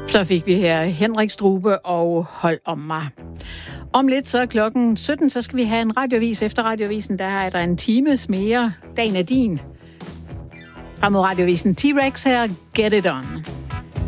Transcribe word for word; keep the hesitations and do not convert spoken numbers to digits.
Så fik vi her Henrik Strube og Hold om mig. Om lidt så klokken sytten, så skal vi have en radioavis. Efter radioavisen, der er der en times mere. Dagen er din. Frem mod radioavisen T-Rex her. Get it on.